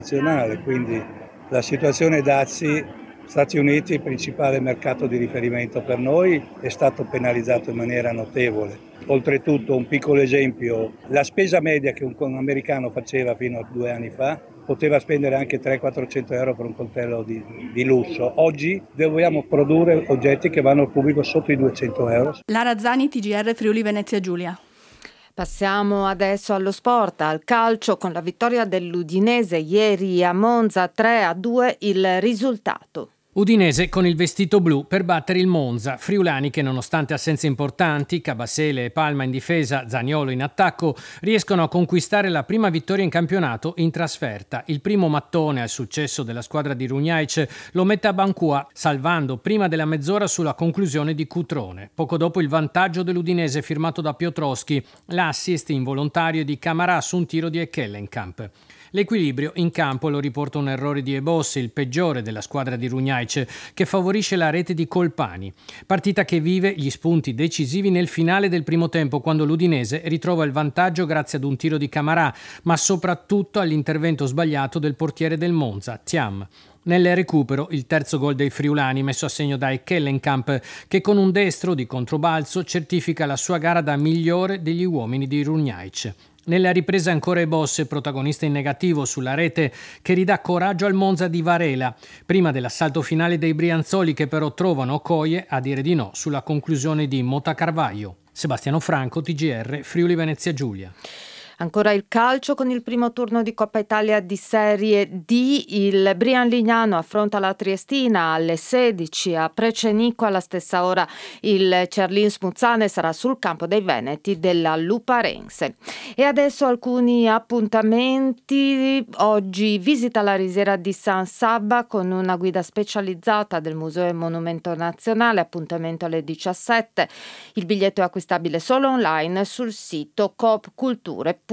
nazionale, quindi la situazione dazi, Stati Uniti, il principale mercato di riferimento per noi, è stato penalizzato in maniera notevole. Oltretutto, un piccolo esempio, la spesa media che un americano faceva fino a 2 anni fa poteva spendere anche 300-400 euro per un coltello di lusso. Oggi dobbiamo produrre oggetti che vanno al pubblico sotto i 200 euro. Lara Zani, TGR Friuli Venezia Giulia. Passiamo adesso allo sport, al calcio, con la vittoria dell'Udinese ieri a Monza 3-2 il risultato. Udinese con il vestito blu per battere il Monza. Friulani che, nonostante assenze importanti, Cabasele e Palma in difesa, Zaniolo in attacco, riescono a conquistare la prima vittoria in campionato in trasferta. Il primo mattone al successo della squadra di Runjaic lo mette a Bancua, salvando prima della mezz'ora sulla conclusione di Cutrone. Poco dopo il vantaggio dell'Udinese firmato da Piotrowski, l'assist involontario di Camarà su un tiro di Ekelenkamp. L'equilibrio in campo lo riporta un errore di Ebos, il peggiore della squadra di Runjaic, che favorisce la rete di Colpani. Partita che vive gli spunti decisivi nel finale del primo tempo, quando l'Udinese ritrova il vantaggio grazie ad un tiro di Camarà, ma soprattutto all'intervento sbagliato del portiere del Monza, Thiam. Nel recupero il terzo gol dei friulani, messo a segno da Ekelenkamp, che con un destro di controbalzo certifica la sua gara da migliore degli uomini di Runjaic. Nella ripresa ancora Ebos, protagonista in negativo sulla rete, che ridà coraggio al Monza di Varela, prima dell'assalto finale dei Brianzoli, che però trovano Okoye a dire di no sulla conclusione di Mota Carvaio. Sebastiano Franco, TGR Friuli Venezia Giulia. Ancora il calcio con il primo turno di Coppa Italia di Serie D. Il Brian Lignano affronta la Triestina alle 16 a Precenico. Alla stessa ora il Cerlin Smuzzane sarà sul campo dei Veneti della Luparense. E adesso alcuni appuntamenti. Oggi visita alla Risiera di San Sabba con una guida specializzata del Museo e Monumento Nazionale, appuntamento alle 17. Il biglietto è acquistabile solo online sul sito coopculture.it.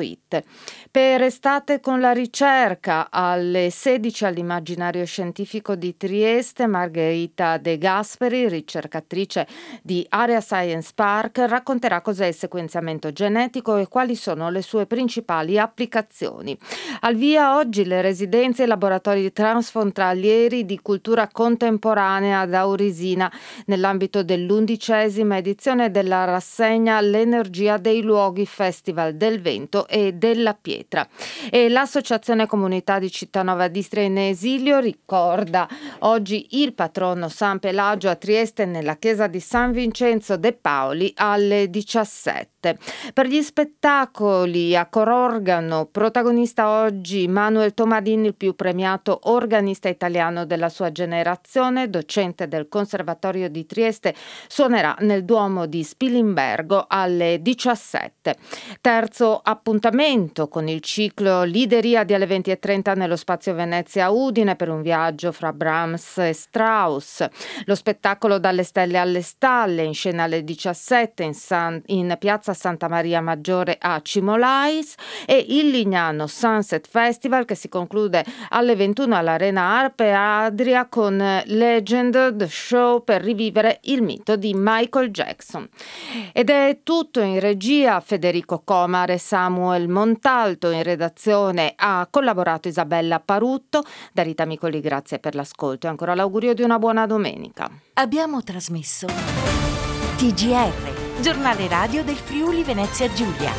Per estate con la ricerca alle 16 all'Immaginario Scientifico di Trieste, Margherita De Gasperi, ricercatrice di Area Science Park, racconterà cos'è il sequenziamento genetico e quali sono le sue principali applicazioni. Al via oggi le residenze e i laboratori transfrontalieri di cultura contemporanea ad Aurisina nell'ambito dell'11ª edizione della rassegna L'Energia dei Luoghi Festival del Vento e della Pietra. E l'Associazione Comunità di Cittanova d'Istria in esilio ricorda oggi il patrono San Pelagio a Trieste nella chiesa di San Vincenzo de Paoli alle 17. Per gli spettacoli a cororgano, protagonista oggi Manuel Tomadin, il più premiato organista italiano della sua generazione, docente del Conservatorio di Trieste, suonerà nel Duomo di Spilimbergo alle 17. Terzo appuntamento con il ciclo Lideria di alle 20:30 nello Spazio Venezia Udine per un viaggio fra Brahms e Strauss. Lo spettacolo Dalle stelle alle stalle, in scena alle 17 in piazza Santa Maria Maggiore a Cimolais, e il Lignano Sunset Festival che si conclude alle 21 all'Arena Arpe Adria con Legend, The Show per rivivere il mito di Michael Jackson. Ed è tutto. In regia Federico Comare, Samuel Montalto, in redazione ha collaborato Isabella Parutto. Da Rita Micoli grazie per l'ascolto e ancora l'augurio di una buona domenica. Abbiamo trasmesso TGR, giornale radio del Friuli Venezia Giulia.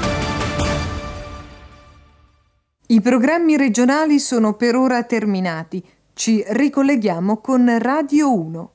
I programmi regionali sono per ora terminati. Ci ricolleghiamo con Radio 1.